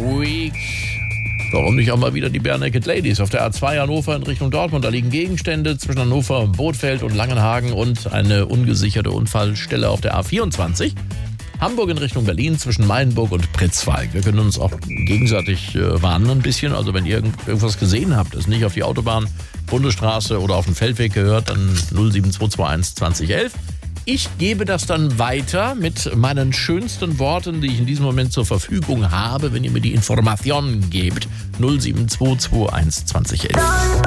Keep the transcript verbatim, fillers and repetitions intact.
Week. Warum nicht auch mal wieder die Bare Naked Ladies auf der A zwei Hannover in Richtung Dortmund? Da liegen Gegenstände zwischen Hannover, Bothfeld und Langenhagen und eine ungesicherte Unfallstelle auf der A vierundzwanzig. Hamburg in Richtung Berlin zwischen Mayenburg und Pritzwalk. Wir können uns auch gegenseitig äh, warnen ein bisschen. Also wenn ihr irgend, irgendwas gesehen habt, das nicht auf die Autobahn, Bundesstraße oder auf den Feldweg gehört, dann null sieben zwei zwei eins zwanzig elf. Ich gebe das dann weiter mit meinen schönsten Worten, die ich in diesem Moment zur Verfügung habe, wenn ihr mir die Informationen gebt. null sieben zwei zwei eins zwanzig elf.